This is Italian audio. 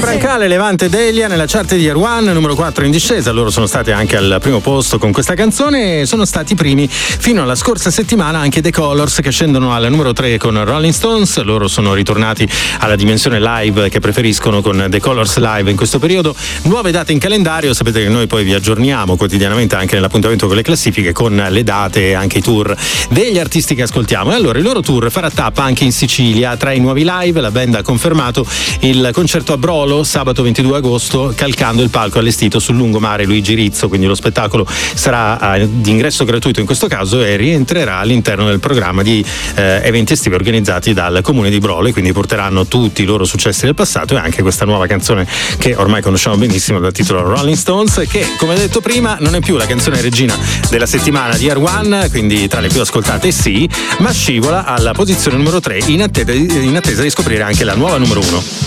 Brancale, Levante Delia nella chart di Year One, numero 4 in discesa. Loro sono stati anche al primo posto con questa canzone e sono stati primi fino alla scorsa settimana anche The Colors, che scendono al numero 3 con Rolling Stones. Loro sono ritornati alla dimensione live che preferiscono con The Colors Live in questo periodo. Nuove date in calendario, sapete che noi poi vi aggiorniamo quotidianamente anche nell'appuntamento con le classifiche, con le date e anche i tour degli artisti che ascoltiamo. E allora il loro tour farà tappa anche in Sicilia. Tra i nuovi live la band ha confermato il concerto a Brolo sabato 22 agosto, calcando il palco allestito sul lungomare Luigi Rizzo, quindi lo spettacolo sarà di ingresso gratuito in questo caso e rientrerà all'interno del programma di eventi estivi organizzati dal comune di Brolo, e quindi porteranno tutti i loro successi del passato e anche questa nuova canzone che ormai conosciamo benissimo dal titolo Rolling Stones, che come detto prima non è più la canzone regina della settimana di Year One, quindi tra le più ascoltate sì, ma scivola alla posizione numero 3 in attesa di scoprire anche la nuova numero 1.